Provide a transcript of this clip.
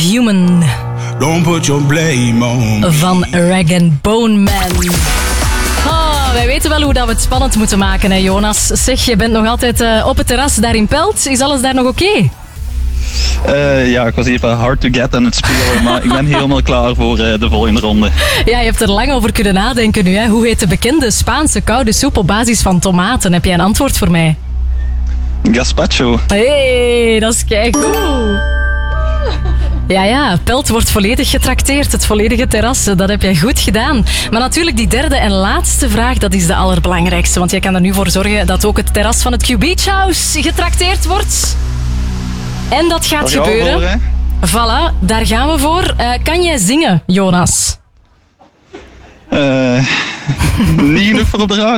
Human Don't put your blame on van Rag & Bone Man. Oh, wij weten wel hoe dat we het spannend moeten maken, hè, Jonas. Zeg, je bent nog altijd op het terras daar in Pelt. Is alles daar nog oké? Ja, ik was even hard to get aan het spelen, maar ik ben helemaal klaar voor de volgende ronde. Ja, je hebt er lang over kunnen nadenken nu. Hè. Hoe heet de bekende Spaanse koude soep op basis van tomaten? Heb jij een antwoord voor mij? Gazpacho. Hey, dat is keigoed. Ja, Pelt wordt volledig getrakteerd. Het volledige terras, dat heb jij goed gedaan. Maar natuurlijk, die derde en laatste vraag, dat is de allerbelangrijkste. Want jij kan er nu voor zorgen dat ook het terras van het Q-Beach House getrakteerd wordt. En dat gaat gebeuren. Voilà, daar gaan we voor. Kan jij zingen, Jonas? Niet genoeg voor op de radio.